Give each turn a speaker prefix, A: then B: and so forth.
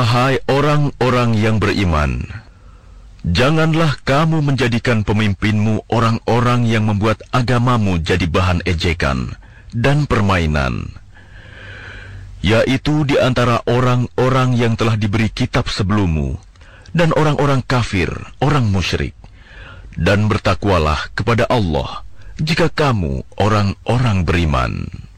A: Wahai orang-orang yang beriman, janganlah kamu menjadikan pemimpinmu orang-orang yang membuat agamamu jadi bahan ejekan dan permainan, yaitu di antara orang-orang yang telah diberi kitab sebelummu dan orang-orang kafir, orang musyrik. Dan bertakwalah kepada Allah jika kamu orang-orang beriman.